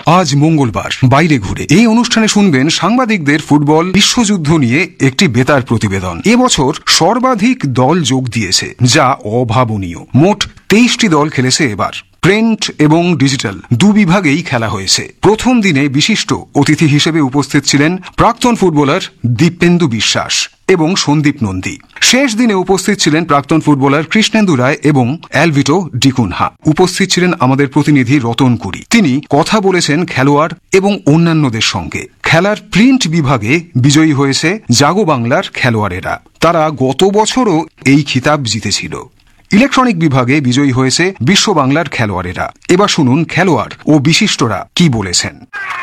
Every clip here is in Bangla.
আজ মঙ্গলবার বাইরে ঘুরে এই অনুষ্ঠানে শুনবেন সাংবাদিকদের ফুটবল বিশ্বযুদ্ধ নিয়ে একটি বেতার প্রতিবেদন। এবছর সর্বাধিক দল যোগ দিয়েছে, যা অভাবনীয়। মোট 23টি দল খেলেছে এবার। প্রিন্ট এবং ডিজিটাল দুবিভাগেই খেলা হয়েছে। প্রথম দিনে বিশিষ্ট অতিথি হিসেবে উপস্থিত ছিলেন প্রাক্তন ফুটবলার দীপেন্দু বিশ্বাস এবং সন্দীপ নন্দী। শেষ দিনে উপস্থিত ছিলেন প্রাক্তন ফুটবলার কৃষ্ণেন্দু রায় এবং অ্যালভিটো ডিকুনহা। উপস্থিত ছিলেন আমাদের প্রতিনিধি রতন কুরি। তিনি কথা বলেছেন খেলোয়াড় এবং অন্যান্যদের সঙ্গে। খেলার প্রিন্ট বিভাগে বিজয়ী হয়েছে জাগো বাংলার খেলোয়াড়েরা। তারা গত বছরও এই খিতাব জিতেছিল। ইলেকট্রনিক বিভাগে বিজয়ী হয়েছে বিশ্ব বাংলার খেলোয়াড়েরা। এবার শুনুন খেলোয়াড় ও বিশিষ্টরা কি বলেছেন।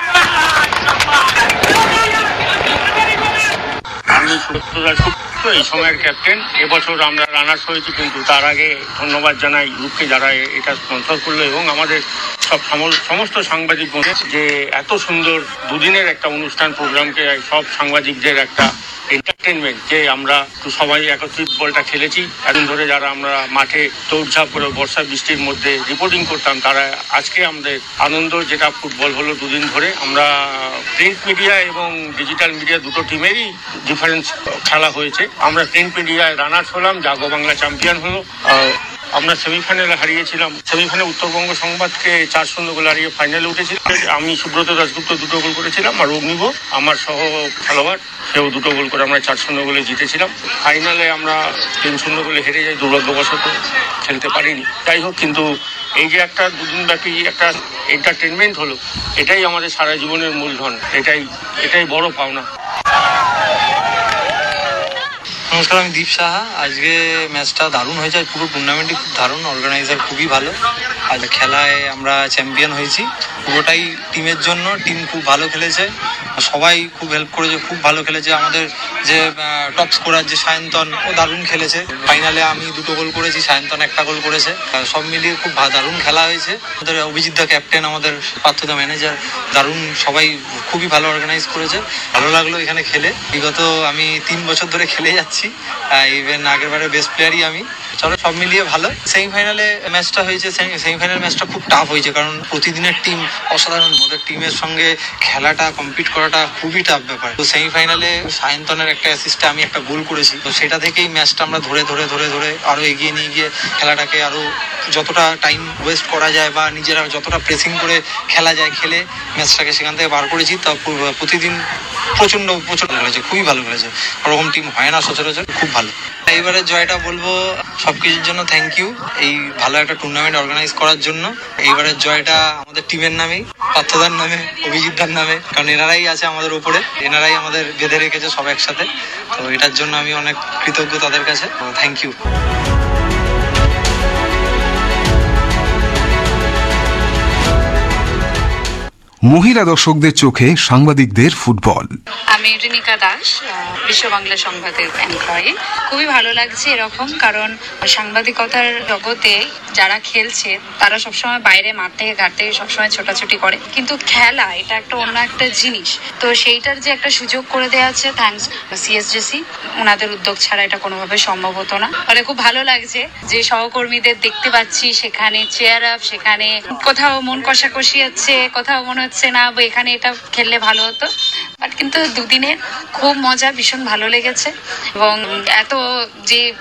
এই সময়ের ক্যাপ্টেন, এবছর আমরা রানার্স হয়েছি, কিন্তু তার আগে ধন্যবাদ জানাই গ্রুপকে যারা এটা স্পন্সর করলো এবং আমাদের সমস্ত সাংবাদিক যে এত সুন্দর দুদিনের একটা অনুষ্ঠান প্রোগ্রামকে সব সাংবাদিকদের একটা এন্টারটেনমেন্ট, যে আমরা সবাই একত্রিত বলটা খেলেছি। এতদিন ধরে যারা আমরা মাঠে দৌড়ঝাঁপ করে বর্ষা বৃষ্টির মধ্যে রিপোর্টিং করতাম, তারা আজকে আমাদের আনন্দ, যেটা ফুটবল হলো দুদিন ধরে। আমরা প্রিন্ট মিডিয়া এবং ডিজিটাল মিডিয়া দুটো টিমেরই ডিফারেন্স খেলা হয়েছে। আমরা প্রিন্ট মিডিয়ায় রানার্স হলাম, জাগো বাংলা চ্যাম্পিয়ন হলো। আমরা সেমিফাইনালে হারিয়েছিলাম, সেমিফাইনালে উত্তরবঙ্গ সংবাদকে 4-0 গোলে হারিয়ে ফাইনালে উঠেছিলাম। আমি সুব্রত দাশগুপ্ত 2টো গোল করেছিলাম, আর অগ্নিভ আমার সহ খেলোয়াড়, সেও 2টো গোল করে আমরা 4-0 গোলে জিতেছিলাম। ফাইনালে আমরা 3-0 গোলে হেরে যাই, দুর্ভাগ্যবশত খেলতে পারিনি। যাই হোক, কিন্তু এই যে একটা দুদিন ব্যাপী একটা এন্টারটেনমেন্ট হলো, এটাই আমাদের সারা জীবনের মূলধন, এটাই বড় পাওনা। নমস্কার, আমি দীপ সাহা। আজকে ম্যাচটা দারুণ হয়েছে, পুরো টুর্নামেন্টই খুব দারুণ, অর্গানাইজার খুবই ভালো। আজ খেলায় আমরা চ্যাম্পিয়ন হয়েছি, পুরোটাই টিমের জন্য। টিম খুব ভালো খেলেছে, সবাই খুব হেল্প করেছে, খুব ভালো খেলেছে। আমাদের যে টপ স্কোরার যে সায়ন্তন, ও দারুণ খেলেছে। ফাইনালে আমি 2টো গোল করেছি, সায়ন্তন 1টা গোল করেছে। সব মিলিয়ে খুব দারুণ খেলা হয়েছে। আমাদের অভিজিৎ দা ক্যাপ্টেন, আমাদের পার্থ দা ম্যানেজার, দারুণ সবাই খুবই ভালো অর্গানাইজ করেছে। ভালো লাগলো এখানে খেলে। বিগত আমি 3 বছর ধরে খেলে যাচ্ছি, ইভেন আগের বারে বেস্ট প্লেয়ারই আমি। চলো, সব মিলিয়ে ভালো। সেমিফাইনালে ম্যাচটা হয়েছে, সেমিফাইনাল ম্যাচটা খুব টাফ হয়েছে, কারণ প্রতিদিনের টিম অসাধারণ। ওদের টিমের সঙ্গে খেলাটা কম্পিট করাটা খুবই টাফ ব্যাপার। তো সেমিফাইনালে সায়ন্তনের একটা অ্যাসিস্টে আমি একটা গোল করেছি। তো সেটা থেকেই ম্যাচটা আমরা ধরে আরো এগিয়ে নিয়ে গিয়ে খেলাটাকে আরো যতটা টাইম ওয়েস্ট করা যায় বা নিজেরা যতটা প্রেসিং করে খেলা যায়, খেলে ম্যাচটাকে সেখান থেকে বার করেছি। তা প্রতিদিন প্রচন্ড খেলেছে, খুবই ভালো খেলেছে। ওরকম টিম হয় না সচরাচর, খুব ভালো। এইবারের জয়টা বলবো সবকিছুর জন্য থ্যাংক ইউ, এই ভালো একটা টুর্নামেন্ট অর্গানাইজ করার জন্য। এইবারের জয়টা আমাদের টিমের নামে, পার্থদার নামে, অভিজিৎদার নামে, কারণ এনারাই আছে আমাদের উপরে, এনারাই আমাদের বেঁধে রেখেছে সব একসাথে। তো এটার জন্য আমি অনেক কৃতজ্ঞ তাদের কাছে। Thank you. মহিলা দর্শকদের চোখে সাংবাদিকদের ফুটবল। আমি রিনিকা দাস, বিশ্ব বাংলা সংবাদের এমপ্লয়ি। খুবই ভালো লাগছে এরকম, কারণ সাংবাদিকতার জগতে যারা খেলছে তারা সবসময় বাইরে মাঠ থেকে ঘাট থেকে সবসময় ছোটাছুটি করে, কিন্তু খেলা এটা একটা অন্য একটা জিনিস। তো সেইটার যে একটা সুযোগ করে দেওয়া আছে, থ্যাঙ্কস সিএসজেসি, ওনাদের উদ্যোগ ছাড়া এটা কোনোভাবে সম্ভব হতো না। ফলে খুব ভালো লাগছে যে সহকর্মীদের দেখতে পাচ্ছি সেখানে চেয়ার আপ, সেখানে কোথাও মন কষাকষি হচ্ছে, কোথাও মনে হচ্ছে না এখানে এটা খেললে ভালো হতো। বাট কিন্তু দুদিনের খুব মজা, ভীষণ ভালো লেগেছে। এবং এত যে